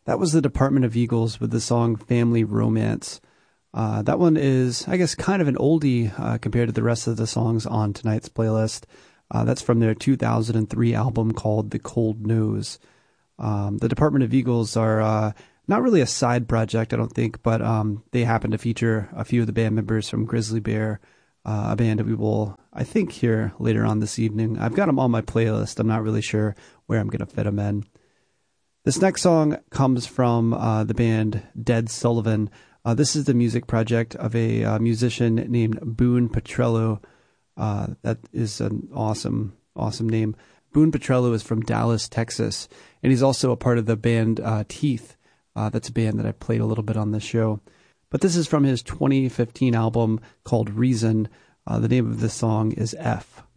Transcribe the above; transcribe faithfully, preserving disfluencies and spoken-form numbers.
That was the Department of Eagles with the song Family Romance. Uh, that one is, I guess, kind of an oldie uh, compared to the rest of the songs on tonight's playlist. Uh, that's from their two thousand three album called The Cold Nose. Um, the Department of Eagles are uh, not really a side project, I don't think, but um, they happen to feature a few of the band members from Grizzly Bear, uh, a band that we will, I think, hear later on this evening. I've got them on my playlist. I'm not really sure where I'm going to fit them in. This next song comes from uh, the band Dead Sullivan. Uh, this is the music project of a uh, musician named Boone Petrello. Uh, that is an awesome, awesome name. Boone Petrello is from Dallas, Texas, and he's also a part of the band uh, Teeth. Uh, that's a band that I played a little bit on this show. But this is from his twenty fifteen album called Reason. Uh, the name of this song is F.